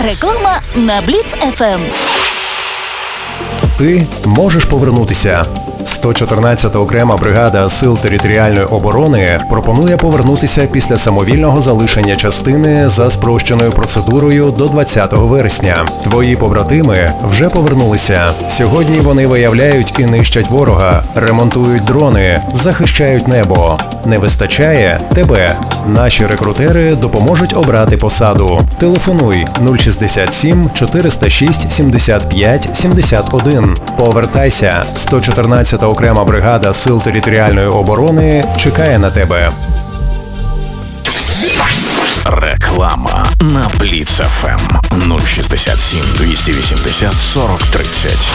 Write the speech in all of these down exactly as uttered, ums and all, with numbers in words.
Реклама на Бліц еф ем. Ти можеш повернутися. сто чотирнадцята окрема бригада Сил територіальної оборони пропонує повернутися після самовільного залишення частини за спрощеною процедурою до двадцятого вересня. Твої побратими вже повернулися. Сьогодні вони виявляють і нищать ворога, ремонтують дрони, захищають небо. Не вистачає тебе. Наші рекрутери допоможуть обрати посаду. Телефонуй нуль шістдесят сім чотириста шість сімдесят п'ять сімдесят один. Повертайся. сто чотирнадцята окрема бригада Сил територіальної оборони чекає на тебе. Реклама на Бліц еф ем нуль шістдесят сім двісті вісімдесят сорок тридцять.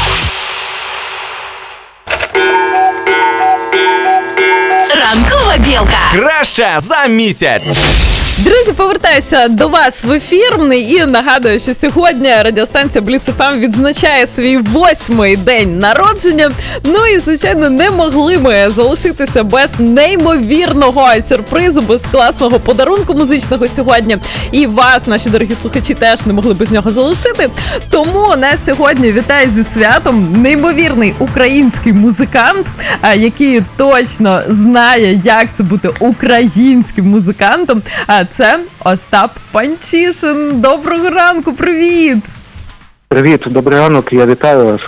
Ранкова білка. Краще за місяць. Друзі, повертаюся до вас в ефір і нагадую, що сьогодні радіостанція Бліц еф ем відзначає свій восьмий день народження. Ну і, звичайно, не могли ми залишитися без неймовірного сюрпризу, без класного подарунку музичного сьогодні. І вас, наші дорогі слухачі, теж не могли без нього залишити. Тому нас сьогодні вітає зі святом неймовірний український музикант, який точно знає, як це бути українським музикантом. Це Остап Панчишин. Доброго ранку, привіт! Привіт, добрий ранок, я вітаю вас.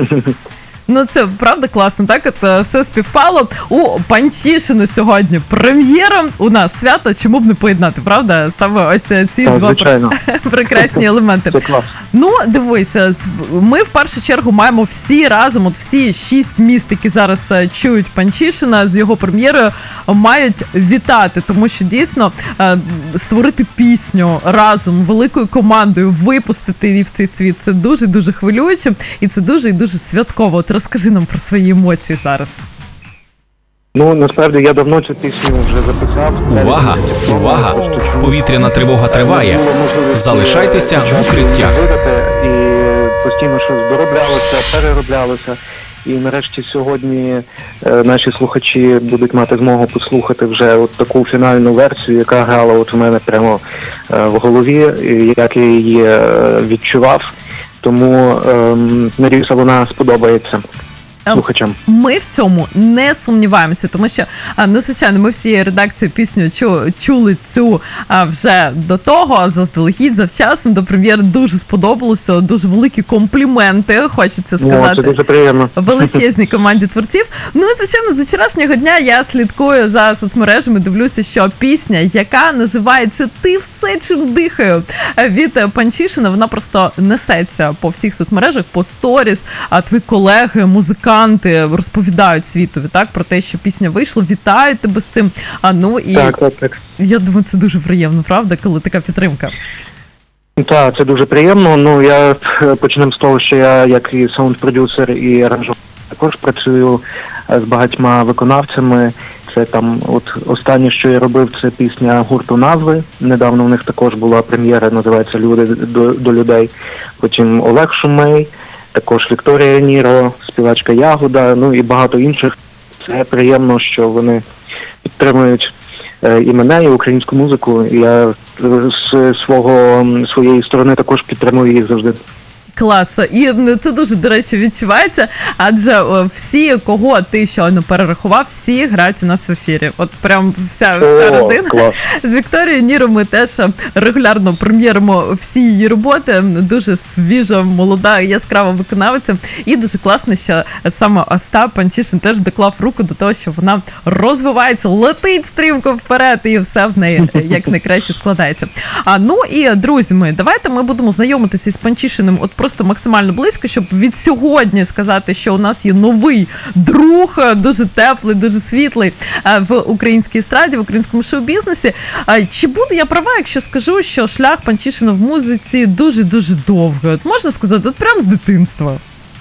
Ну це правда класно, так? От все співпало. У Панчишина сьогодні прем'єра, у нас свято, чому б не поєднати, правда? Саме ось ці так, два звичайно. прекрасні елементи. Це клас. Ну, дивися, ми в першу чергу маємо всі разом, от всі шість міст, які зараз чують Панчишина з його прем'єрою, мають вітати, тому що дійсно створити пісню разом, великою командою, випустити її в цей світ, це дуже-дуже хвилююче і це дуже і дуже святково. От розкажи нам про свої емоції зараз. Ну, насправді, я давно цю пісню вже записав. Увага! Увага! Повітряна тривога триває. Залишайтеся в укриттях. І постійно щось дороблялося, перероблялося. І нарешті сьогодні е, наші слухачі будуть мати змогу послухати вже от таку фінальну версію, яка грала от в мене прямо е, в голові, і як я її е, відчував. Тому, е, надіюся, вона сподобається слухачам. Ми в цьому не сумніваємося, тому що, ну, звичайно, ми всі редакцію пісню чу, чули цю а, вже до того, заздалегідь, завчасно, до прем'єри дуже сподобалося, дуже великі компліменти, хочеться сказати. О, це дуже приємно. Величезній команді творців. Ну, і, звичайно, з вчорашнього дня я слідкую за соцмережами, дивлюся, що пісня, яка називається «Ти все, чим дихаю» від Панчишина, вона просто несеться по всіх соцмережах, по сторіс, а твої колеги, музиканти, розповідають світові, так, про те, що пісня вийшла, вітають тебе з цим. А, ну, і так, так, так. Я думаю, це дуже приємно, правда, коли така підтримка? Так, це дуже приємно. Ну, я почнемо з того, що я, як і саунд-продюсер і аранжер, також працюю з багатьма виконавцями. Це там, от останнє, що я робив, це пісня гурту «Назви». Недавно в них також була прем'єра, називається «Люди до, до людей». Потім Олег Шумей, також Вікторія Ніро, співачка Ягода, ну і багато інших. Це приємно, що вони підтримують е, і мене, і українську музику. І я з свого, своєї сторони також підтримую їх завжди. Клас. І це дуже, до речі, відчувається, адже всі, кого ти щойно перерахував, всі грають у нас в ефірі. От прям вся, вся О, родина. Клас. З Вікторією Ніро ми теж регулярно прем'єримо всі її роботи. Дуже свіжа, молода, яскрава виконавиця. І дуже класно, що саме Остап Панчишин теж доклав руку до того, що вона розвивається, летить стрімко вперед, і все в неї як найкраще складається. А, ну і, друзі мої, давайте ми будемо знайомитися з Панчишиним от просто максимально близько, щоб від сьогодні сказати, що у нас є новий друг, дуже теплий, дуже світлий в українській естраді, в українському шоу-бізнесі. Чи буду я права, якщо скажу, що шлях Панчишина в музиці дуже-дуже довгий? От можна сказати, от прямо з дитинства?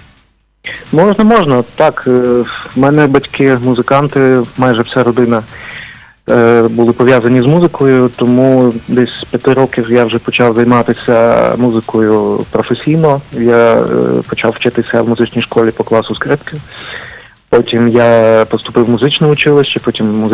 Можна, можна. Так, в мене батьки музиканти, майже вся родина були пов'язані з музикою, тому десь з п'яти років я вже почав займатися музикою професійно. Я почав вчитися в музичній школі по класу скрипки. Потім я поступив в музичне училище, потім в